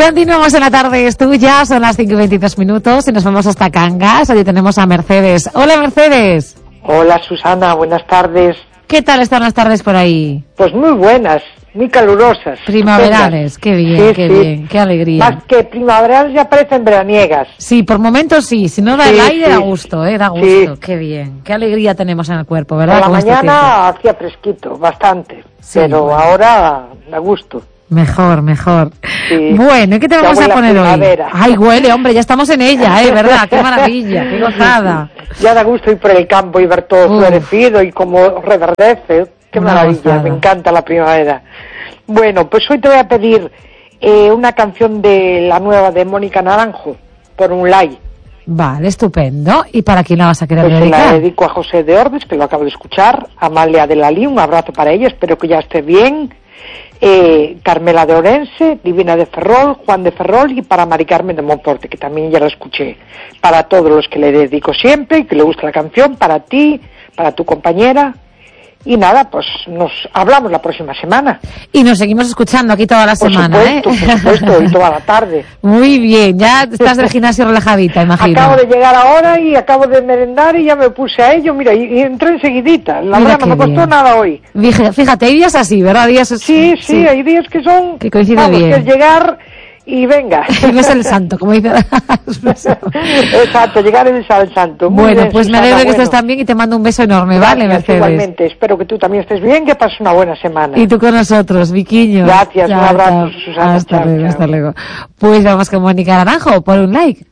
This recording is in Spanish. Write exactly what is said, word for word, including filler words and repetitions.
Continuamos en la tarde, es tuya, son las cinco y veintidós minutos y nos vamos hasta Cangas. Allí tenemos a Mercedes. Hola, Mercedes. Hola, Susana, buenas tardes. ¿Qué tal están las tardes por ahí? Pues muy buenas, muy calurosas. Primaverales, qué bien, sí, qué sí. bien, qué alegría. Más que primaverales ya parecen veraniegas. Sí, por momentos sí, si no da sí, el aire sí. da gusto, eh, da gusto, sí. Qué bien, qué alegría tenemos en el cuerpo, ¿verdad? Por la Con este mañana hacía fresquito, bastante, sí, pero bueno. ahora da gusto. Mejor, mejor. Sí. Bueno, ¿y qué te Ya vamos a huele a poner hoy? primavera. Ay, huele, hombre, ya estamos en ella, ¿eh? ¿Verdad? Qué maravilla, qué gozada. Ya da gusto ir por el campo y ver todo Uf. florecido y cómo reverdece. Qué Una maravilla, gozada. me encanta la primavera. Bueno, pues hoy te voy a pedir eh, una canción de la nueva de Mónica Naranjo, por un like. Vale, estupendo. ¿Y para quién la vas a querer Pues se dedicar? la dedico a José de Ordes, que lo acabo de escuchar, a Amalia de Lalí, un abrazo para ella, espero que ya esté bien, eh, Carmela de Orense, Divina de Ferrol, Juan de Ferrol y para Mari Carmen de Monforte, que también ya la escuché. Para todos los que le dedico siempre y que le gusta la canción, para ti, para tu compañera. Y nada, pues nos hablamos la próxima semana. Y nos seguimos escuchando aquí toda la Por semana, supuesto, ¿eh? por supuesto, y toda la tarde. Muy bien, ya estás del gimnasio relajadita, imagino. Acabo de llegar ahora y acabo de merendar y ya me puse a ello, mira, y, y entré enseguidita. La Mira verdad no qué me costó bien. nada hoy. Fíjate, fíjate, hay días así, ¿verdad? Días Sí, sí, sí, hay días que son, que coincide vamos, bien. que es llegar y venga. Y ves el santo, como dice. Exacto, llegar es al santo. Muy Bueno, bien, pues me Susana, alegro que bueno. estés tan bien y te mando un beso enorme, ¿vale, Gracias, Mercedes? igualmente, espero que tú también estés bien, que pases una buena semana. Y tú con nosotros, Viquiño. Gracias, un Chao, abrazo, chao. Susana, Hasta chao, luego, chao. hasta luego. Pues vamos con Mónica Naranjo, por un like.